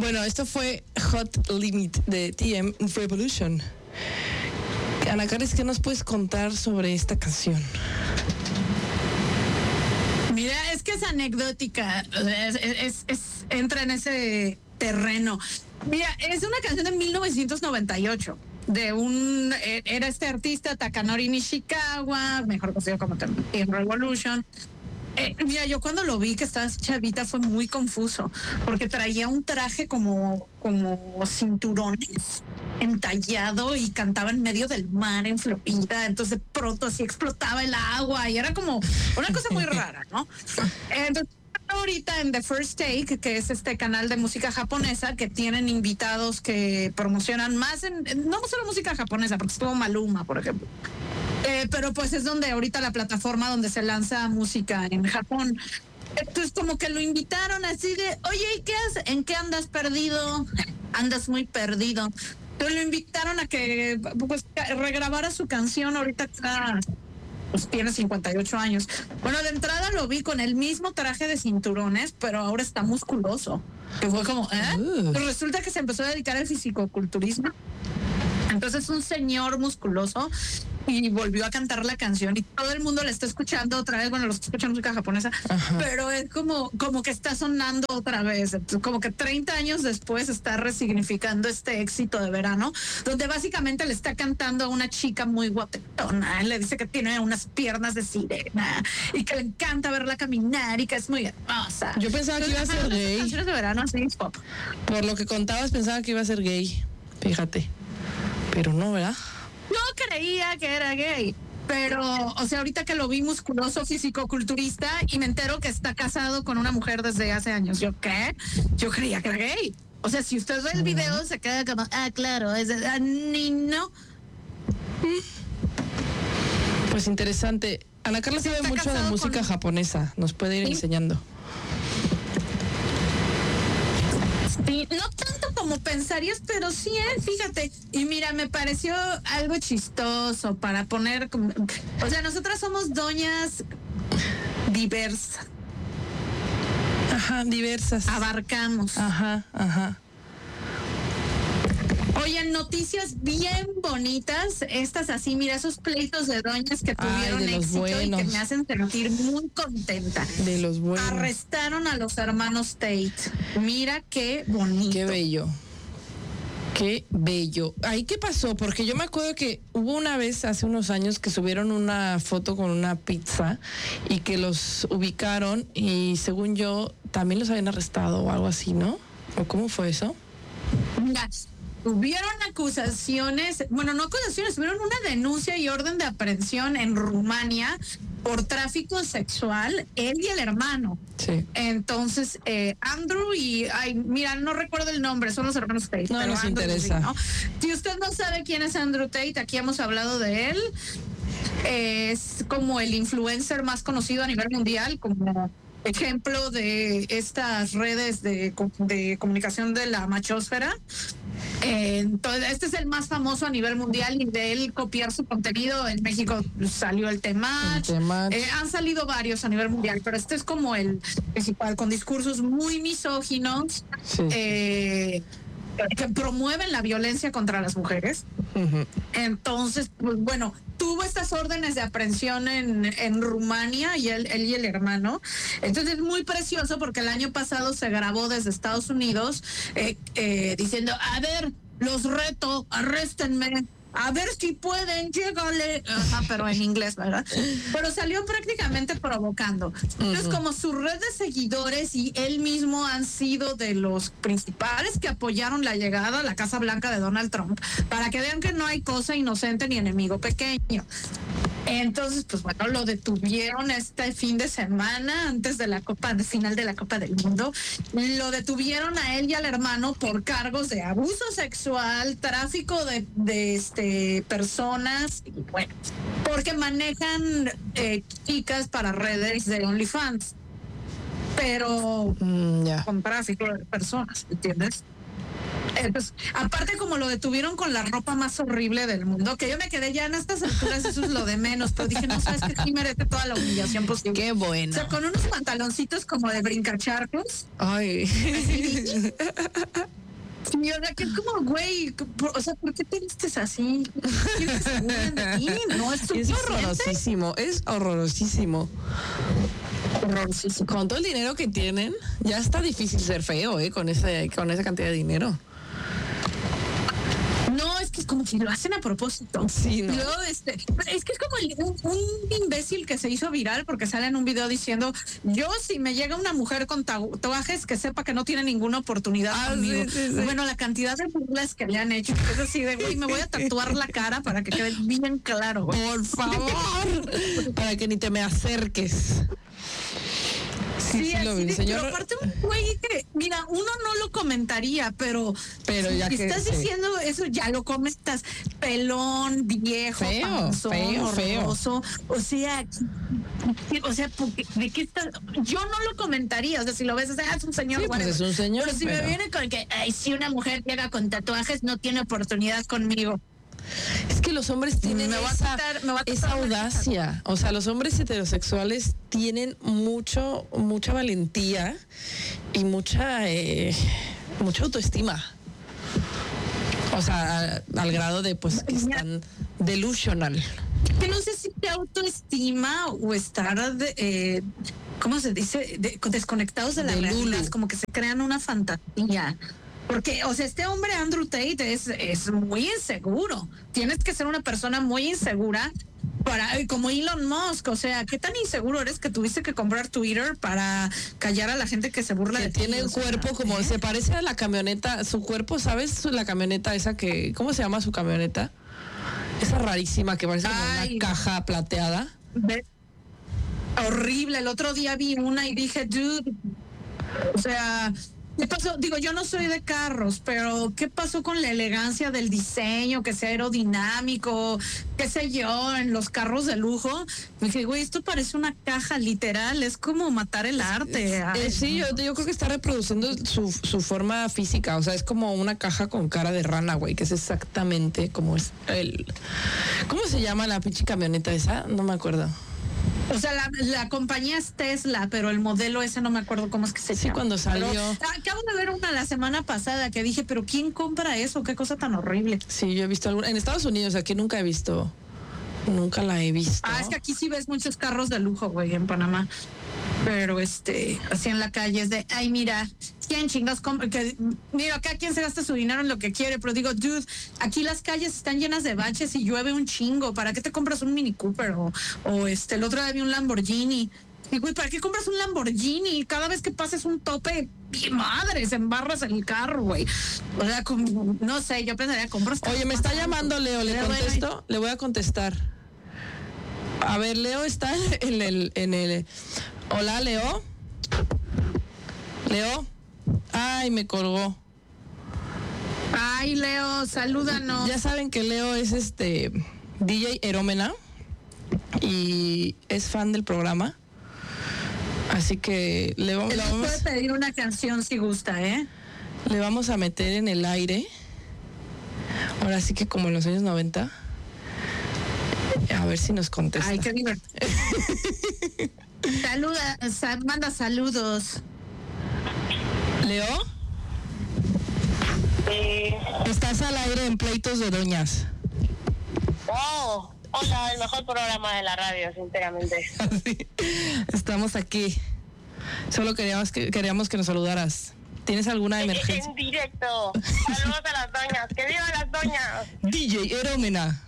Bueno, esto fue Hot Limit de TM Revolution. Ana Carles, ¿qué nos puedes contar sobre esta canción? Mira, es que es anecdótica, entra en ese terreno. Mira, es una canción de 1998 era este artista Takanori Nishikawa, mejor conocido como TM Revolution. Mira, yo cuando lo vi que estaba chavita fue muy confuso, porque traía un traje como cinturones entallado y cantaba en medio del mar en Florida, entonces de pronto así explotaba el agua y era como una cosa muy rara, ¿no? Entonces ahorita en The First Take, que es este canal de música japonesa, que tienen invitados que promocionan más no solo música japonesa, porque estuvo Maluma, por ejemplo. Pero pues es donde ahorita la plataforma donde se lanza música en Japón. Entonces como que lo invitaron así de, oye, ¿y qué haces? ¿En qué andas perdido? Andas muy perdido. Entonces lo invitaron a que pues regrabara su canción. Ahorita pues tiene 58 años. Bueno, de entrada lo vi con el mismo traje de cinturones, pero ahora está musculoso. Que fue como, Pues resulta que se empezó a dedicar al fisicoculturismo. Entonces es un señor musculoso y volvió a cantar la canción y todo el mundo la está escuchando otra vez, bueno, los que escuchan música japonesa, pero es como que está sonando otra vez. Entonces, como que 30 años después está resignificando este éxito de verano, donde básicamente le está cantando a una chica muy guapetona. Le dice que tiene unas piernas de sirena y que le encanta verla caminar y que es muy hermosa. Yo pensaba que iba a ser gay. Canciones de verano, así, pop. Por lo que contabas, pensaba que iba a ser gay. Fíjate. Pero no, ¿verdad? Yo creía que era gay, pero, o sea, ahorita que lo vi musculoso, físico-culturista, y me entero que está casado con una mujer desde hace años. ¿Yo qué? Yo creía que era gay. O sea, si usted ve el video, se queda como, claro, es de ni no. Pues interesante. Ana Carla sabe mucho de música japonesa. Nos puede ir enseñando. Sí, no tanto como pensarías, pero sí, fíjate. Y mira, me pareció algo chistoso para poner, o sea, nosotras somos doñas diversas. Ajá, diversas. Abarcamos. Ajá. Oye, noticias bien bonitas, estas así, mira, esos pleitos de doñas que tuvieron éxito buenos. Y que me hacen sentir muy contenta. De los buenos. Arrestaron a los hermanos Tate. Mira qué bonito. Qué bello. Qué bello. ¿Ahí qué pasó? Porque yo me acuerdo que hubo una vez hace unos años que subieron una foto con una pizza y que los ubicaron y según yo también los habían arrestado o algo así, ¿no? ¿O cómo fue eso? Mira, hubieron acusaciones, bueno, no acusaciones, hubieron una denuncia y orden de aprehensión en Rumania por tráfico sexual, él y el hermano. Sí. Entonces, Andrew y, mira, no recuerdo el nombre, son los hermanos Tate. No nos interesa. Sí, ¿no? Si usted no sabe quién es Andrew Tate, aquí hemos hablado de él. Es como el influencer más conocido a nivel mundial, como ejemplo de estas redes de comunicación de la machósfera. Entonces, este es el más famoso a nivel mundial y de él copiar su contenido. En México salió el Temach. Han salido varios a nivel mundial, pero este es como el principal, con discursos muy misóginos, que promueven la violencia contra las mujeres. Entonces, pues bueno, tuvo estas órdenes de aprehensión en Rumania y él y el hermano. Entonces es muy precioso porque el año pasado se grabó desde Estados Unidos diciendo, a ver, los reto, arréstenme. A ver si pueden, llégale. Pero en inglés, ¿verdad? Pero salió prácticamente provocando. Entonces, como su red de seguidores y él mismo han sido de los principales que apoyaron la llegada a la Casa Blanca de Donald Trump, para que vean que no hay cosa inocente ni enemigo pequeño. Entonces, pues bueno, lo detuvieron este fin de semana antes de la final de la Copa del Mundo. Lo detuvieron a él y al hermano por cargos de abuso sexual, tráfico de personas, y bueno, porque manejan chicas para redes de OnlyFans, pero con tráfico de personas, ¿entiendes? Pues, aparte, como lo detuvieron con la ropa más horrible del mundo, que yo me quedé ya en estas alturas, eso es lo de menos, pero dije, no, sabes que aquí merece toda la humillación posible. Qué bueno. O sea, con unos pantaloncitos como de brincacharcos. Ay. Y ahora que es como, güey, o sea, ¿por qué te vistes así? ¿Quieres que se burlen de ti? No es suficiente. Es horrorosísimo. Con todo el dinero que tienen, ya está difícil ser feo, con esa cantidad de dinero. No, es que es como si lo hacen a propósito. Sí, ¿no? Luego, es que es como un imbécil que se hizo viral porque sale en un video diciendo, yo si me llega una mujer con tatuajes que sepa que no tiene ninguna oportunidad conmigo. Sí. Bueno, la cantidad de burlas que le han hecho, es así de, güey, me voy a tatuar la cara para que quede bien claro, güey. Por favor, para que ni te me acerques. Sí, lo vi, señor. Pero aparte un güey que, mira, uno no lo comentaría, pero ya si que estás diciendo eso, ya lo comentas. Pelón, viejo, panzón, horroroso. O sea, ¿de qué estás? Yo no lo comentaría. O sea, si lo ves, es un señor. Sí, pues es un señor. Pero si me viene con que, ay, si una mujer llega con tatuajes, no tiene oportunidad conmigo. Es que los hombres tienen esa audacia. O sea, los hombres heterosexuales tienen mucha valentía y mucha autoestima. O sea, al grado de pues que están delusional. Que no sé si te autoestima o estar ¿cómo se dice? Desconectados de la realidad, como que se crean una fantasía. Porque, o sea, este hombre, Andrew Tate, es muy inseguro. Tienes que ser una persona muy insegura como Elon Musk. O sea, ¿qué tan inseguro eres que tuviste que comprar Twitter para callar a la gente que se burla de ti? Tiene el cuerpo como, se parece a la camioneta, su cuerpo, ¿sabes? La camioneta esa que, ¿cómo se llama su camioneta? Esa rarísima que parece como una caja plateada. Horrible. El otro día vi una y dije, dude, o sea... ¿Qué pasó? Digo, yo no soy de carros, pero ¿qué pasó con la elegancia del diseño, que sea aerodinámico, qué sé yo, en los carros de lujo? Me dije, güey, esto parece una caja literal, es como matar el arte. Sí, yo creo que está reproduciendo su forma física, o sea, es como una caja con cara de rana, güey, que es exactamente como es ¿cómo se llama la pinche camioneta esa? No me acuerdo. O sea, la compañía es Tesla, pero el modelo ese no me acuerdo cómo es que se llama. Sí, cuando salió. Pero, acabo de ver una la semana pasada que dije, pero ¿quién compra eso? Qué cosa tan horrible. Sí, yo he visto alguna. En Estados Unidos, aquí nunca la he visto. Es que aquí sí ves muchos carros de lujo, güey, en Panamá. Pero así en la calle es de, ay, mira, ¿quién chingas compra? Mira, acá quien se gasta su dinero en lo que quiere, pero digo, dude, aquí las calles están llenas de baches y llueve un chingo. ¿Para qué te compras un Mini Cooper? O el otro día vi un Lamborghini. Y, güey, ¿para qué compras un Lamborghini? Cada vez que pases un tope, madre, se embarras el carro, güey. O sea, no sé, yo pensaría, compras. Oye, me está llamando Leo, ¿le contesto? Le voy a contestar. A ver, Leo está en el... Hola, Leo. Leo. Ay, me colgó. Ay, Leo, salúdanos. Ya saben que Leo es DJ Erómena y es fan del programa. Así que le vamos puede pedir una canción si gusta, ¿eh? Le vamos a meter en el aire. Ahora sí que como en los años 90. A ver si nos contesta. Ay, qué divertido. Manda saludos. ¿Leo? Estás al aire en Pleitos de Doñas. Oh, hola, el mejor programa de la radio, sinceramente. Sí, estamos aquí. Solo queríamos que nos saludaras. ¿Tienes alguna emergencia? En directo. Saludos a las doñas. ¡Que vivan las doñas! DJ Erómena.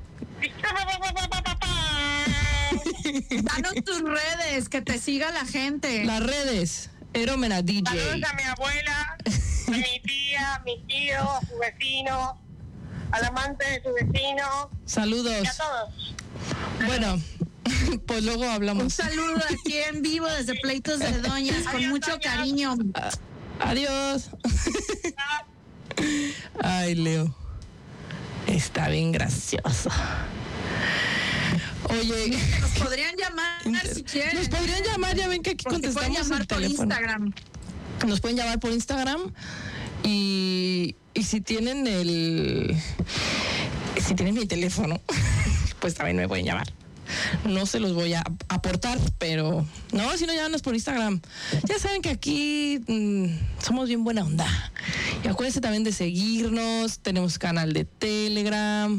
Danos tus redes, que te siga la gente. Las redes, Erómena DJ. Saludos a mi abuela, a mi tía, a mi tío, a su vecino, al amante de su vecino. Saludos. Y a todos. Bueno, pues luego hablamos. Un saludo aquí en vivo desde Pleitos de Doñas, con mucho doña. Cariño. Adiós. Ay, Leo. Está bien gracioso. Oye, nos podrían llamar si quieren. Nos podrían llamar, ya ven que aquí porque contestamos pueden llamar el por teléfono. Instagram. Nos pueden llamar por Instagram y si tienen mi teléfono, pues también me pueden llamar. No se los voy a aportar, pero no, si no, llámanos por Instagram. Ya saben que aquí somos bien buena onda Y acuérdense también de seguirnos, tenemos canal de Telegram.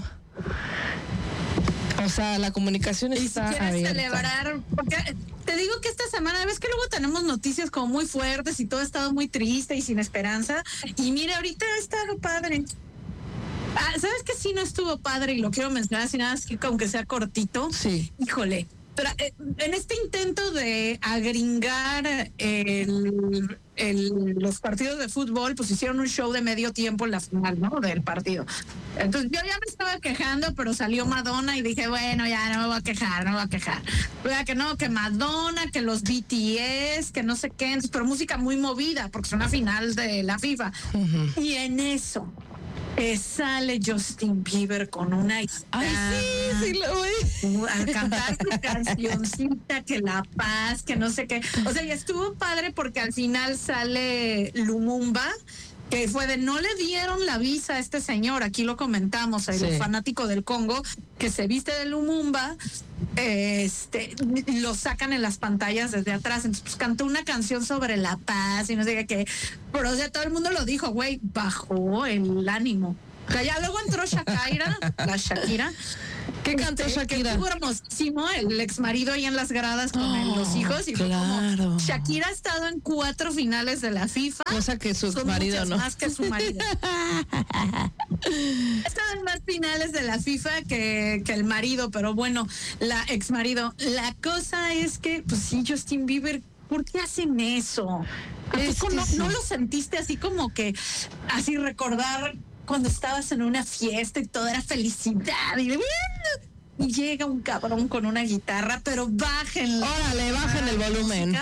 O sea, la comunicación está abierta. Y si quieres abierta. celebrar, porque te digo que esta semana, ves que luego tenemos noticias como muy fuertes y todo ha estado muy triste y sin esperanza. Y mira, ahorita ha estado padre. ¿Sabes qué sí no estuvo padre? Y lo quiero mencionar así nada más que aunque sea cortito. Sí. Híjole. Pero, en este intento de agringar los partidos de fútbol, pues hicieron un show de medio tiempo en la final, ¿no? Del partido. Entonces yo ya me estaba quejando, pero salió Madonna y dije, bueno, ya no me voy a quejar. Vea que no, que Madonna, que los BTS, que no sé qué, entonces, pero música muy movida, porque es una final de la FIFA. Uh-huh. Y en eso sale Justin Bieber con una guitarra. Ay, sí, lo vi. A cantar su cancioncita, que La Paz, que no sé qué. O sea, y estuvo padre porque al final sale Lumumba, que fue de no le dieron la visa a este señor, aquí lo comentamos, el Sí. fanático del Congo, que se viste de Lumumba, lo sacan en las pantallas desde atrás, entonces pues, cantó una canción sobre la paz y no sé qué, pero o sea, todo el mundo lo dijo, güey, bajó el ánimo. O sea, ya luego entró Shakira. ¿Qué cantó Shakira? Que estuvo hermosísimo, el ex marido ahí en las gradas con los hijos. Y claro. fue como, Shakira ha estado en 4 finales de la FIFA. Cosa que su Son marido muchas no. más que su marido. Ha estado en más finales de la FIFA que el marido, pero bueno, la ex marido. La cosa es que, pues sí, Justin Bieber, ¿por qué hacen eso? ¿A poco no lo sentiste así como que, así recordar cuando estabas en una fiesta y todo era felicidad y llega un cabrón con una guitarra, pero bájenla. Órale, bajen el volumen.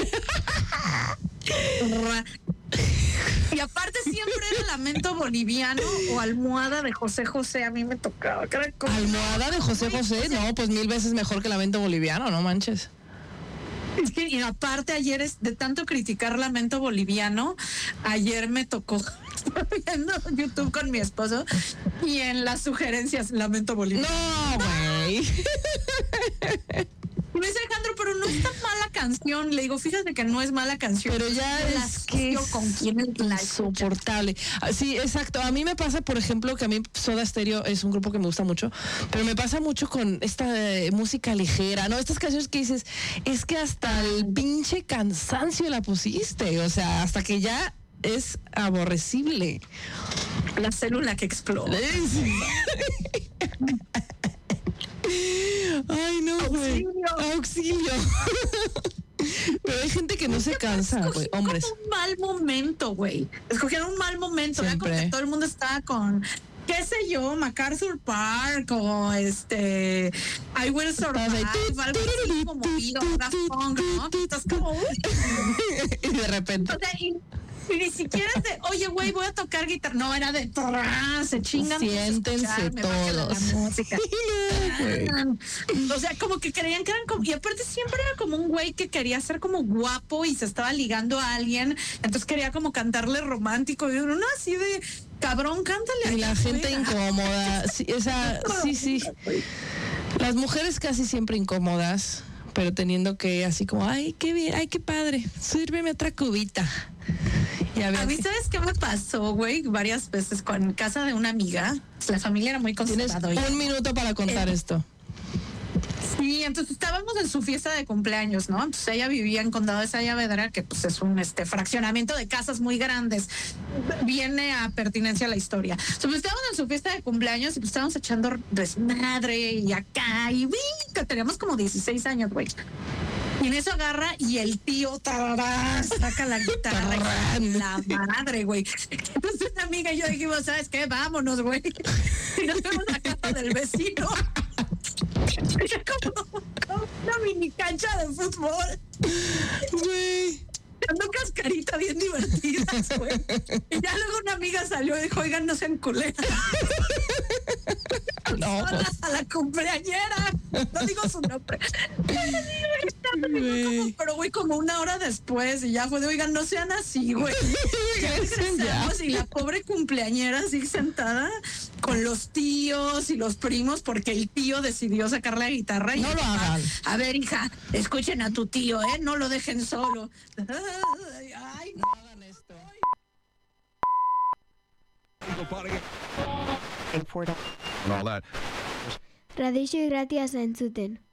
Y aparte siempre era Lamento Boliviano o Almohada de José José, a mí me tocaba. Almohada de José José, no, pues 1000 veces mejor que Lamento Boliviano, no manches. Es que y aparte ayer de tanto criticar Lamento Boliviano, ayer me tocó viendo YouTube con mi esposo y en las sugerencias Lamento Boliviano. No, güey. Y me dice Alejandro, pero no es tan mala canción. Le digo, fíjate que no es mala canción. Pero ya es que es con quién la insoportable. Sí, exacto. A mí me pasa, por ejemplo, que a mí Soda Stereo es un grupo que me gusta mucho, pero me pasa mucho con esta música ligera, ¿no? Estas canciones que dices, es que hasta el pinche cansancio la pusiste, o sea, hasta que ya es aborrecible. La célula que explota. Ay, no, güey. Auxilio. Pero hay gente que no se cansa, güey. Hombres. Un mal momento, güey. Escogieron un mal momento. Era como que todo el mundo estaba con, qué sé yo, MacArthur Park o I Will Survive, algo así como movido, Daft Punk, ¿no? Estás como, y de repente. O sea, y ni siquiera es de, oye, güey, voy a tocar guitarra. No, era de, se chingan. Siéntense todos. La música. No, o sea, como que creían que eran como, y aparte siempre era como un güey que quería ser como guapo y se estaba ligando a alguien, entonces quería como cantarle romántico y uno así de, cabrón, cántale. Y la gente incómoda. Sí, sí. Las mujeres casi siempre incómodas, pero teniendo que así como, ay, qué bien, ay, qué padre, sírveme otra cubita. Y a mí, ¿sabes qué me pasó, güey? Varias veces en casa de una amiga. La familia era muy conservadora. Tienes un minuto para contar esto. Sí, entonces estábamos en su fiesta de cumpleaños, ¿no? Entonces ella vivía en Condado de Saavedra, que pues es un fraccionamiento de casas muy grandes. Viene a pertinencia a la historia. Entonces pues, estábamos en su fiesta de cumpleaños y pues estábamos echando desmadre y acá y que teníamos como 16 años, güey. Y en eso agarra y el tío saca la guitarra y la madre, güey. Entonces una amiga y yo dijimos, ¿sabes qué? Vámonos, güey. Y nos fuimos a casa del vecino. Era como una mini cancha de fútbol. Güey. Dando cascarita bien divertidas, güey. Y ya luego una amiga salió y dijo, oigan, no sean culeras. No, pues. A la cumpleañera. No digo su nombre. Pero güey, como una hora después y ya fue de, oigan, no sean así, güey. Ya regresamos y la pobre cumpleañera así sentada con los tíos y los primos porque el tío decidió sacar la guitarra y no lo hagan. A ver, hija, escuchen a tu tío, no lo dejen solo. Ay, no hagan esto. and all that. Tradizio irratia zentzuten.